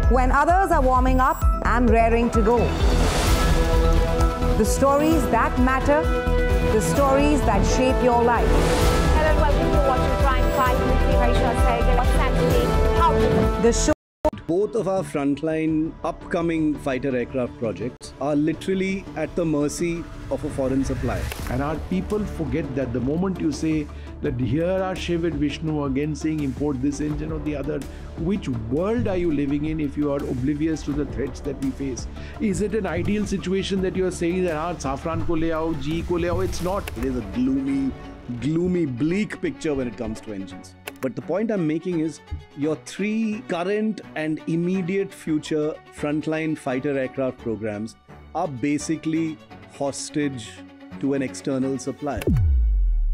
When others are warming up, I'm raring to go. The stories that matter, the stories that shape your life. Hello and welcome to Watching Prime 5 with me, Raisha Sehgal. What's happening? How The show. Both of our frontline upcoming fighter aircraft projects are literally at the mercy of a foreign supplier. And our people forget that the moment you say that here are Shiv and Vishnu again saying import this engine or the other, which world are you living in if you are oblivious to the threats that we face? Is it an ideal situation that you are saying that Safran ko le aao, GE ko le aao? It's not. It is a gloomy, bleak picture when it comes to engines. But the point I'm making is your three current and immediate future frontline fighter aircraft programs are basically hostage to an external supplier.